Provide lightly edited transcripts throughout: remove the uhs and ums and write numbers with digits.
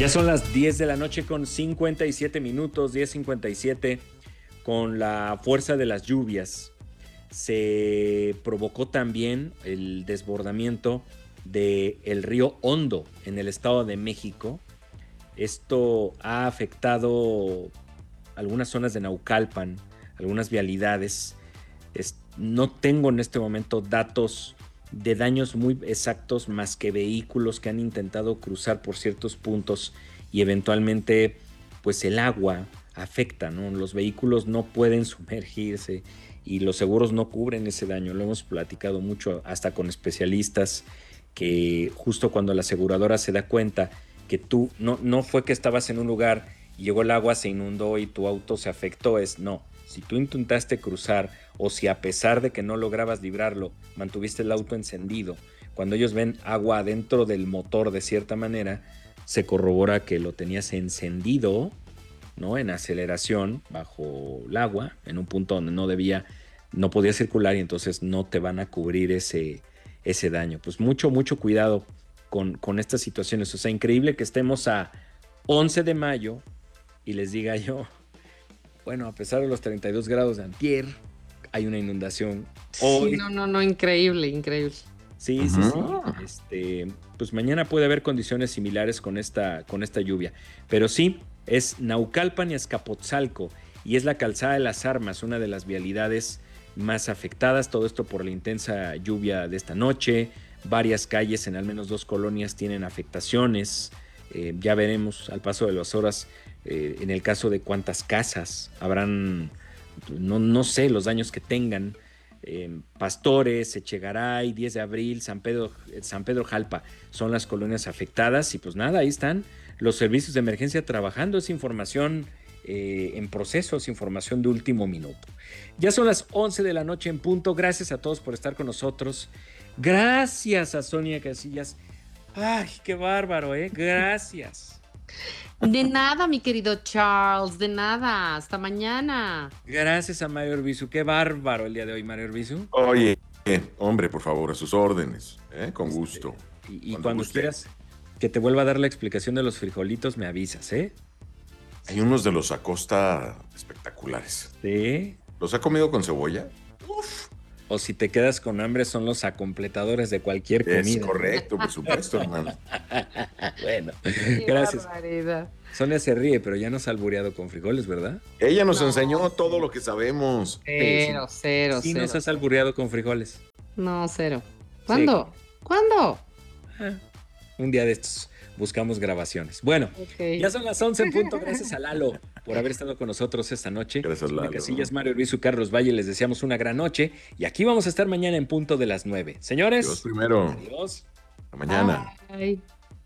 Ya son las 10 de la noche con 57 minutos, 10:57, con la fuerza de las lluvias. Se provocó también el desbordamiento del río Hondo en el Estado de México. Esto ha afectado algunas zonas de Naucalpan, algunas vialidades. No tengo en este momento datos de daños muy exactos, más que vehículos que han intentado cruzar por ciertos puntos y eventualmente pues el agua afecta, ¿no? Los vehículos no pueden sumergirse y los seguros no cubren ese daño. Lo hemos platicado mucho hasta con especialistas, que justo cuando la aseguradora se da cuenta que tú no fue que estabas en un lugar y llegó el agua, se inundó y tu auto se afectó, no. Si tú intentaste cruzar o si a pesar de que no lograbas librarlo, mantuviste el auto encendido, cuando ellos ven agua dentro del motor de cierta manera, se corrobora que lo tenías encendido, ¿no? En aceleración bajo el agua, en un punto donde no podía circular, y entonces no te van a cubrir ese daño. Pues mucho cuidado con estas situaciones. O sea, increíble que estemos a 11 de mayo y les diga yo, bueno, a pesar de los 32 grados de antier, hay una inundación hoy. Sí, no, increíble. Sí. Pues mañana puede haber condiciones similares con esta lluvia. Pero sí, es Naucalpan y Azcapotzalco, y es la calzada de las Armas, una de las vialidades más afectadas. Todo esto por la intensa lluvia de esta noche. Varias calles en al menos 2 colonias tienen afectaciones. Ya veremos al paso de las horas, en el caso de cuántas casas habrán, no sé los daños que tengan. Pastores, Echegaray, 10 de abril, San Pedro Jalpa son las colonias afectadas. Y pues nada, ahí están los servicios de emergencia trabajando. Es información en proceso, es información de último minuto. Ya son las 11 de la noche en punto. Gracias a todos por estar con nosotros. Gracias a Sonia Casillas. Ay, qué bárbaro, gracias. De nada, mi querido Charles, de nada. Hasta mañana. Gracias a Mario Orbizu. Qué bárbaro el día de hoy, Mario Orbizu. Oye, hombre, por favor, a sus órdenes, con gusto. Y cuando quieras que te vuelva a dar la explicación de los frijolitos, me avisas, ¿eh? Hay unos de los Acosta espectaculares. ¿Sí? ¿Los ha comido con cebolla? Uf. O si te quedas con hambre, son los acompletadores de cualquier comida. Es correcto, por supuesto, hermano. Bueno, Qué gracias. Barbaridad. Sonia se ríe, pero ya nos ha albureado con frijoles, ¿verdad? Ella nos enseñó todo lo que sabemos. Cero. Sí, nos has albureado con frijoles. No, cero. ¿Cuándo? Sí. ¿Cuándo? Un día de estos buscamos grabaciones. Bueno, Ya son las 11 en punto. Gracias a Lalo por haber estado con nosotros esta noche. Gracias, Lalo. Casillas, Mario Orbizu, Carlos Valle, les deseamos una gran noche. Y aquí vamos a estar mañana en punto de las 9. Señores. Dios primero. Adiós. Hasta mañana. Bye.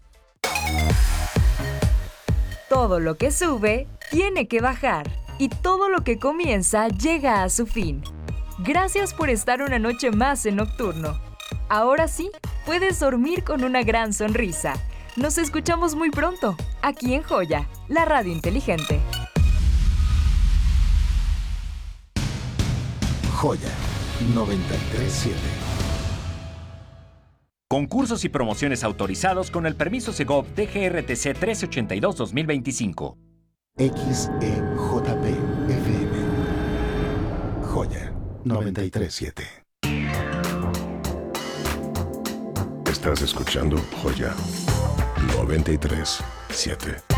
Todo lo que sube, tiene que bajar. Y todo lo que comienza, llega a su fin. Gracias por estar una noche más en Nocturno. Ahora sí, puedes dormir con una gran sonrisa. Nos escuchamos muy pronto, aquí en Joya, la radio inteligente. Joya 93.7. Concursos y promociones autorizados con el permiso Segov DGRTC 1382-2025. XEJP FM. Joya 93.7. Estás escuchando Joya 93.7.